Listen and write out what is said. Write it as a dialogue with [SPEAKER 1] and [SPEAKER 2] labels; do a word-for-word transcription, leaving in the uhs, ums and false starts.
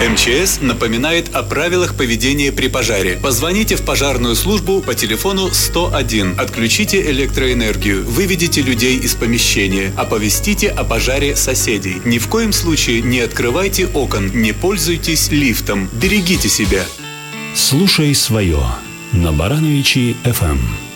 [SPEAKER 1] эм че эс напоминает о правилах поведения при пожаре. Позвоните в пожарную службу по телефону сто один. Отключите электроэнергию, выведите людей из помещения, оповестите о пожаре соседей. Ни в коем случае не открывайте окон, не пользуйтесь лифтом. Берегите себя.
[SPEAKER 2] Слушай свое на Барановичи эф эм.